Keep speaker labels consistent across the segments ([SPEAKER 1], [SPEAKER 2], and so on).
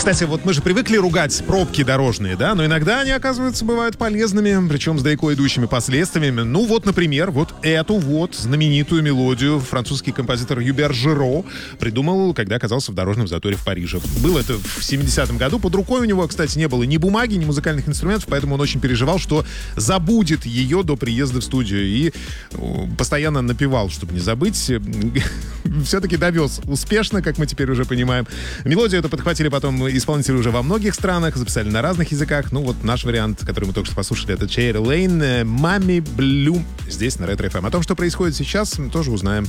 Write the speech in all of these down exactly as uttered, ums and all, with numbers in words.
[SPEAKER 1] Кстати, вот мы же привыкли ругать пробки дорожные, да, но иногда они, оказывается, бывают полезными, причем с далеко идущими последствиями. Ну вот, например, вот эту вот знаменитую мелодию французский композитор Юбер Жиро придумал, когда оказался в дорожном заторе в Париже. Было это в семидесятом году. Под рукой у него, кстати, не было ни бумаги, ни музыкальных инструментов, поэтому он очень переживал, что забудет ее до приезда в студию. И постоянно напевал, чтобы не забыть. Все-таки довез успешно, как мы теперь уже понимаем. Мелодию эту подхватили потом исполнители уже во многих странах, записали на разных языках. Ну вот наш вариант, который мы только что послушали, это Черри Лейн, Мами Блю, здесь на Ретро эф эм. О том, что происходит сейчас, мы тоже узнаем.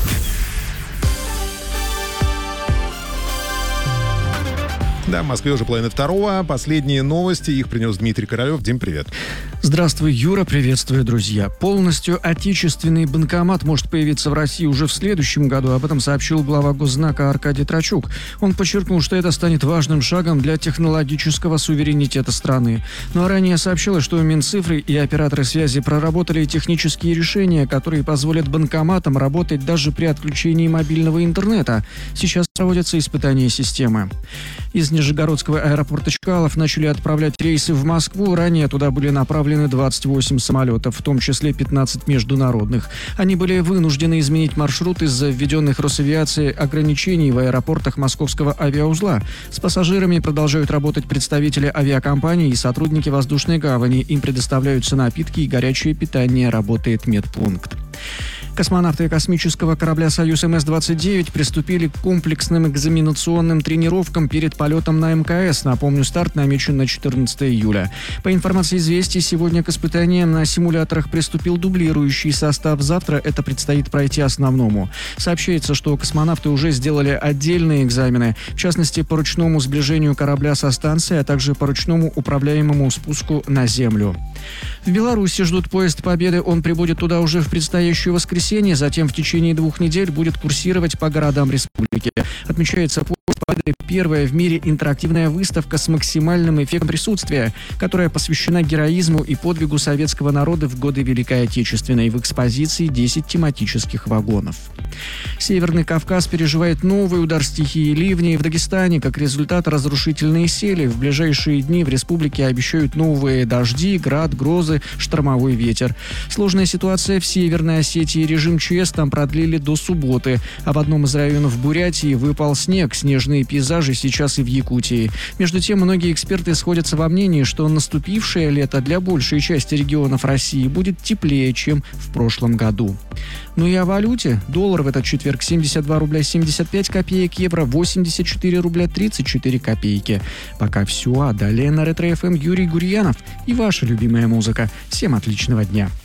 [SPEAKER 1] Да, в Москве уже половина второго. Последние новости. Их принес Дмитрий Королев. Дим, привет.
[SPEAKER 2] Здравствуй, Юра. Приветствую, друзья. Полностью отечественный банкомат может появиться в России уже в следующем году. Об этом сообщил глава Госзнака Аркадий Трачук. Он подчеркнул, что это станет важным шагом для технологического суверенитета страны. Ну а ранее сообщилось, что Минцифры и операторы связи проработали технические решения, которые позволят банкоматам работать даже при отключении мобильного интернета. Сейчас проводятся испытания системы. Из Нижегородского аэропорта Чкалов начали отправлять рейсы в Москву. Ранее туда были направлены двадцать восемь самолетов, в том числе пятнадцать международных. Они были вынуждены изменить маршрут из-за введенных Росавиацией ограничений в аэропортах Московского авиаузла. С пассажирами продолжают работать представители авиакомпаний и сотрудники воздушной гавани. Им предоставляются напитки и горячее питание, работает медпункт. Космонавты космического корабля «Союз эм эс двадцать девять» приступили к комплексным экзаменационным тренировкам перед полетом на эм ка эс. Напомню, старт намечен на четырнадцатое июля. По информации «Известий», сегодня к испытаниям на симуляторах приступил дублирующий состав. Завтра это предстоит пройти основному. Сообщается, что космонавты уже сделали отдельные экзамены, в частности, по ручному сближению корабля со станцией, а также по ручному управляемому спуску на Землю. В Беларуси ждут поезд Победы. Он прибудет туда уже в предстоящее воскресенье. Затем в течение двух недель будет курсировать по городам республики. Отмечается, поезд Победы — первая в мире интерактивная выставка с максимальным эффектом присутствия, которая посвящена героизму и подвигу советского народа в годы Великой Отечественной. В экспозиции десять тематических вагонов. Северный Кавказ переживает новый удар стихии ливней. В Дагестане, как результат, разрушительные сели. В ближайшие дни в республике обещают новые дожди, град, грозы, штормовой ветер. Сложная ситуация в Северной Осетии. Режим ЧС там продлили до субботы. А в одном из районов Бурятии выпал снег. Снежные пейзажи сейчас и в Якутии. Между тем, многие эксперты сходятся во мнении, что наступившее лето для большей части регионов России будет теплее, чем в прошлом году. Ну и о валюте. Доллар в этот четверг семьдесят два рубля семьдесят пять копеек, евро восемьдесят четыре рубля тридцать четыре копейки. Пока все, а далее на Ретро эф эм Юрий Гурьянов и ваша любимая музыка. Всем отличного дня.